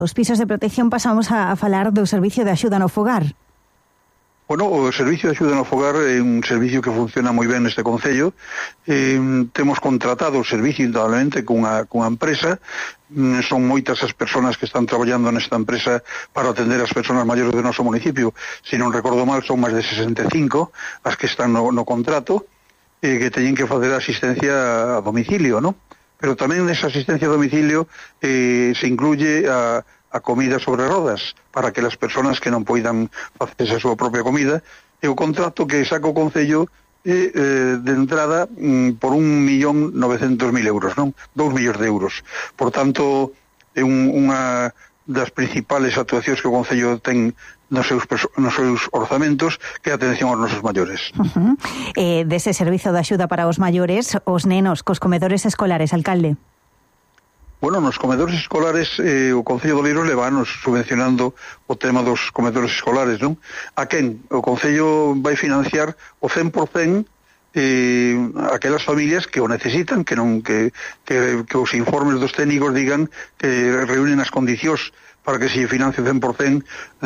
Os pisos de protección pasamos a falar do servicio de axuda no fogar. Bueno, o servicio de axuda no fogar é un servicio que funciona moi ben neste concello. Temos contratado o servicio indudablemente cunha empresa. Son moitas as persoas que están traballando nesta empresa para atender as persoas maiores do noso municipio. Se non recordo mal, son máis de 65 as que están no contrato, que teñen que facer asistencia a domicilio, non? Pero tamén nesa asistencia a domicilio se incluye a comida sobre rodas para que as persoas que non poidan facerse a súa propia comida, e o contrato que saca o Concello de entrada por 1.900.000 euros, non? 2 millóns de euros. Por tanto, é unha das principales actuacións que o Concello ten nos seus orzamentos, que é a atención aos nosos maiores. Dese servizo de axuda para os maiores, os nenos cos comedores escolares, alcalde? Bueno, nos comedores escolares o Concello de Oleiros levanos subvencionando o tema dos comedores escolares, non? A quen? O Concello vai financiar o 100% aquelas familias que o necesitan, que os informes dos técnicos digan que reúnen as condicións para que se financie o 100%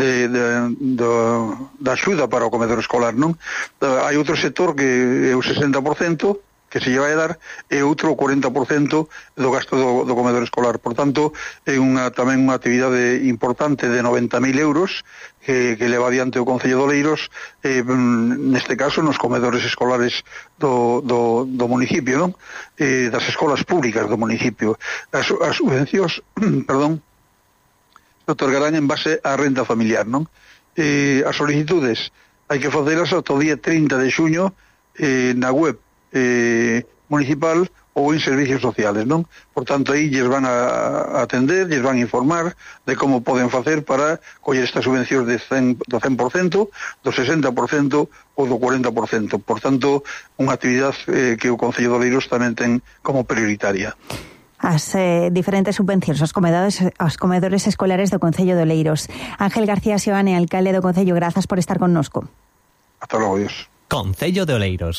da axuda para o comedor escolar, non? Hai outro sector que é o 60% que se lle vai dar, e outro 40% do gasto do comedor escolar. Por tanto, é tamén unha actividade importante de 90.000 euros que leva adiante o Concello de Oleiros, neste caso nos comedores escolares do municipio, non? Das escolas públicas do municipio. As subvencións, perdón, se otorgarán en base á renda familiar, non? As solicitudes hai que facelas ata o día 30 de xuño na web municipal ou en servicios sociales, non? Por tanto, aí lles van a atender, lles van a informar de como poden facer para coller estas subvencións do 100%, do 60% ou do 40%. Por tanto, unha actividade que o Concello de Oleiros tamén ten como prioritaria. As diferentes subvencións aos comedores escolares do Concello de Oleiros. Ángel García Seoane, alcalde do Concello, grazas por estar connosco. Hasta logo, Dios. Concello de Oleiros.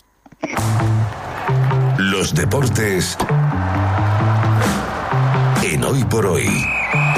Los deportes en Hoy por Hoy.